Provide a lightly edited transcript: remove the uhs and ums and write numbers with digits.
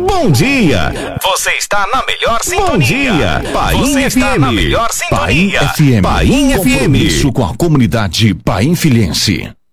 Bom dia. Você está na melhor sintonia. Bom dia. Painha FM. Está na melhor sintonia. Painha FM. Painha FM. Compromisso com a comunidade painfiliense.